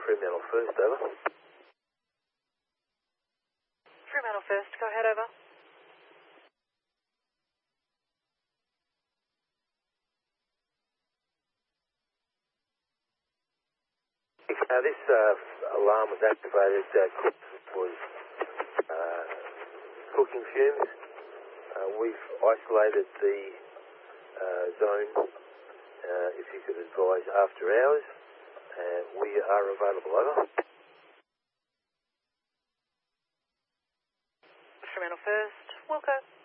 Fremantle First, over. Fremantle First, go ahead, over. This alarm was activated. Cook was cooking fumes. We've isolated the zone, if you could advise, after hours. We are available, over. Fremantle First, Wilco.